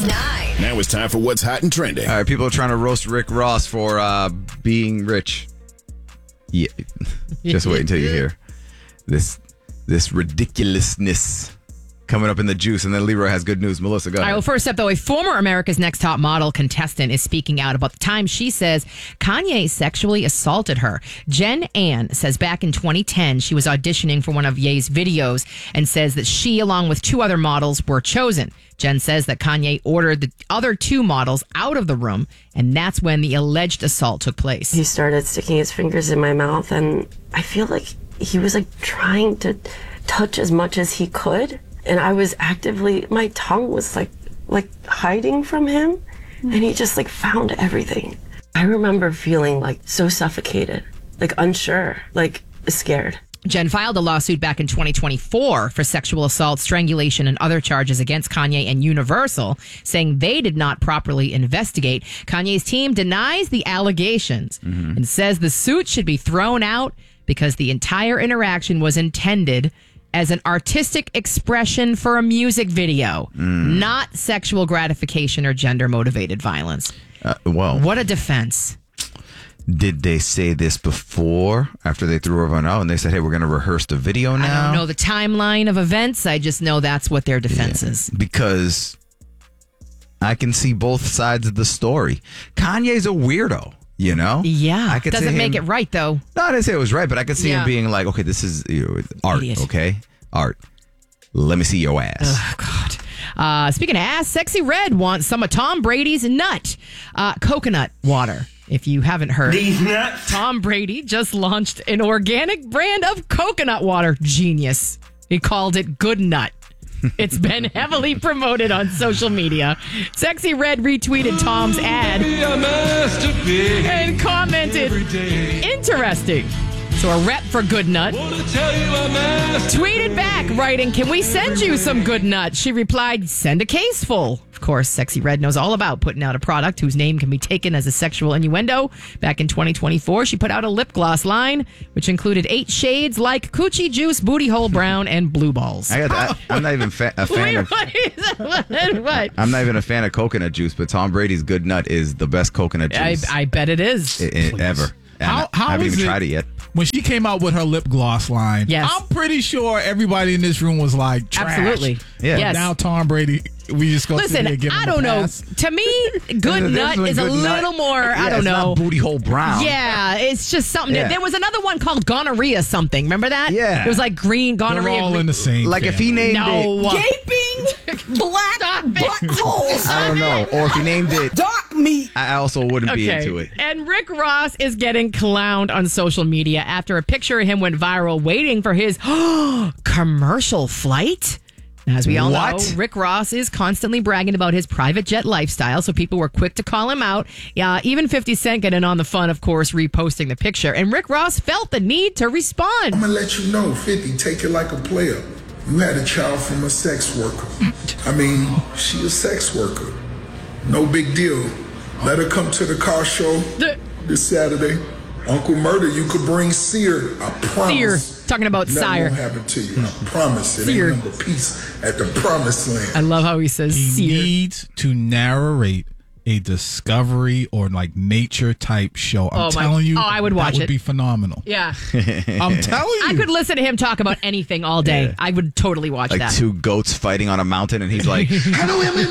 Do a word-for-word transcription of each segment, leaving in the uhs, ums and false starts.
X nine. Now it's time for what's hot and trending. All right, people are trying to roast Rick Ross for uh, being rich. Yeah, just wait until you hear this this ridiculousness coming up in the juice. And then Leroy has good news. Melissa, go ahead. All right, well, first up, though, a former America's Next Top Model contestant is speaking out about the time she says Kanye sexually assaulted her. Jen Ann says back in twenty ten, she was auditioning for one of Ye's videos and says that she, along with two other models, were chosen. Jen says that Kanye ordered the other two models out of the room, and that's when the alleged assault took place. He started sticking his fingers in my mouth, and I feel like he was like trying to touch as much as he could. And I was actively, my tongue was like, like hiding from him. And he just like found everything. I remember feeling like so suffocated, like unsure, like scared. Jen filed a lawsuit back in twenty twenty-four for sexual assault, strangulation, and other charges against Kanye and Universal, saying they did not properly investigate. Kanye's team denies the allegations mm-hmm. and says the suit should be thrown out because the entire interaction was intended as an artistic expression for a music video, mm. not sexual gratification or gender-motivated violence. Uh, well, what a defense. Did they say this before, after they threw everyone out, and they said, hey, we're going to rehearse the video now? I don't know the timeline of events. I just know that's what their defense yeah, is. Because I can see both sides of the story. Kanye's a weirdo. You know? Yeah. I could Doesn't him, make it right, though. No, I didn't say it was right, but I could see yeah. him being like, okay, this is you know, art, Idiot. okay? Art. Let me see your ass. Oh, God. Uh, speaking of ass, Sexy Red wants some of Tom Brady's nut. Uh, coconut water. If you haven't heard, these nuts. Tom Brady just launched an organic brand of coconut water. Genius. He called it Good Nut. It's been heavily promoted on social media. Sexy Red retweeted Tom's ad and commented, interesting. So a rep for Good Nut tweeted back, writing, can we send you some Good Nut? She replied, send a case full. Of course, Sexy Red knows all about putting out a product whose name can be taken as a sexual innuendo. Back in twenty twenty-four, she put out a lip gloss line, which included eight shades like Coochie Juice, Booty Hole Brown, and Blue Balls. I got, I, I'm not even fa- a fan of... what? I'm not even a fan of coconut juice, but Tom Brady's Good Nut is the best coconut juice. I, I bet it is. It, it, ever. How, how I haven't is even it, tried it yet. When she came out with her lip gloss line, yes. I'm pretty sure everybody in this room was like, trash. Absolutely. Yeah. Yes. Now Tom Brady, we just go Listen, sit here and give him I don't a know. pass. To me, Good Nut is a little more, yeah, I don't it's know. Not Booty Hole Brown. Yeah, it's just something. Yeah. There was another one called Gonorrhea something. Remember that? Yeah. It was like green gonorrhea. They're all in the same Like family. if he named no. it... Gaping black buttholes. I don't know. Or if he named it... Dark meat. I also wouldn't be Okay. into it. And Rick Ross is getting clowned on social media after a picture of him went viral waiting for his commercial flight. As we all What? know, Rick Ross is constantly bragging about his private jet lifestyle, so people were quick to call him out. Uh, even fifty Cent getting on the fun, of course, reposting the picture. And Rick Ross felt the need to respond. I'm going to let you know, fifty, take it like a player. You had a child from a sex worker. I mean, she a sex worker. No big deal. Let her come to the car show The- this Saturday. Uncle Murder, you could bring Sear. I promise. Sear. Talking about Nothing Sire. won't happen to you. I promise. It Sear. ain't number peace at the promised land. I love how he says He sear. needs to narrate a Discovery or like nature type show. I'm Oh, my- telling you, oh, I would watch that would it. be phenomenal. Yeah. I'm telling you. I could listen to him talk about anything all day. Yeah. I would totally watch Like that. two goats fighting on a mountain, and he's like, hello, M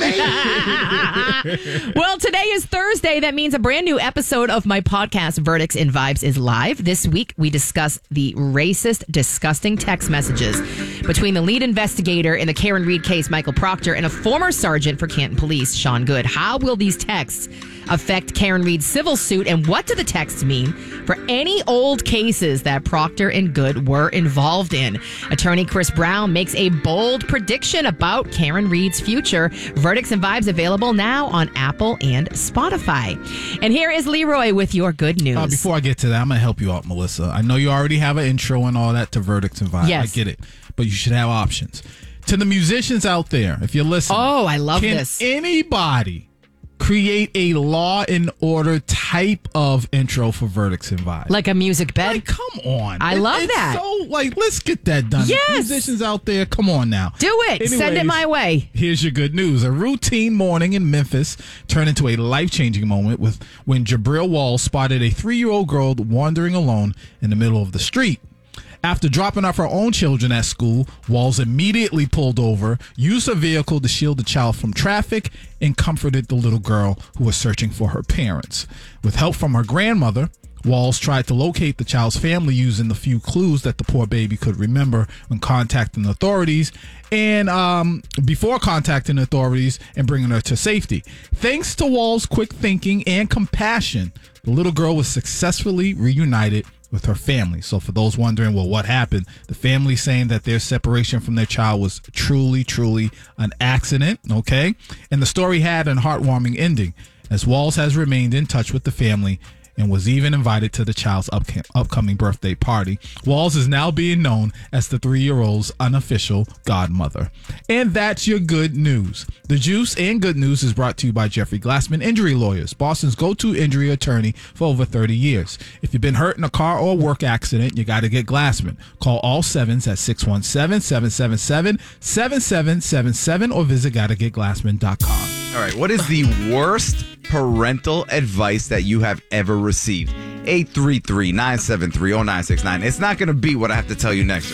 M A. Well, today is Thursday. That means a brand new episode of my podcast, Verdicts and Vibes, is live. This week, we discuss the racist, disgusting text messages between the lead investigator in the Karen Reed case, Michael Proctor, and a former sergeant for Canton Police, Sean Good. How will these texts affect Karen Reed's civil suit, and what do the texts mean for any old cases that Proctor and Good were involved in? Attorney Chris Brown makes a bold prediction about Karen Reed's future. Verdicts and Vibes available now on Apple and Spotify. And here is Leroy with your good news. Uh, before I get to that, I'm going to help you out, Melissa. I know you already have an intro and all that to Verdicts and Vibes. Yes. I get it. But you should have options. To the musicians out there, if you're listening. Oh, I love can this. anybody create a Law and Order type of intro for Verdicts and Vibes. Like a music bed. Like, come on. I love it's that. So, like, let's get that done. Yes. Musicians out there, come on now. Do it. Send it Anyways, my way. Here's your good news. A routine morning in Memphis turned into a life-changing moment with when Jabril Walls spotted a three-year-old girl wandering alone in the middle of the street. After dropping off her own children at school, Walls immediately pulled over, used her vehicle to shield the child from traffic, and comforted the little girl who was searching for her parents. With help from her grandmother, Walls tried to locate the child's family using the few clues that the poor baby could remember when contacting the authorities and um, before contacting the authorities and bringing her to safety. Thanks to Walls' quick thinking and compassion, the little girl was successfully reunited with her family. So for those wondering, well, what happened? The family saying that their separation from their child was truly, truly an accident, okay? And the story had an heartwarming ending, as Walls has remained in touch with the family and was even invited to the child's up- upcoming birthday party. Walls is now being known as the three-year-old's unofficial godmother. And that's your good news. The Juice and Good News is brought to you by Jeffrey Glassman Injury Lawyers, Boston's go-to injury attorney for over thirty years. If you've been hurt in a car or work accident, you got to get Glassman. Call all sevens at six one seven, seven seven seven, seven seven seven seven or visit gotta get glassman dot com. All right, what is the worst parental advice that you have ever received? eight three three, nine seven three, oh nine six nine. It's not going to be what I have to tell you next.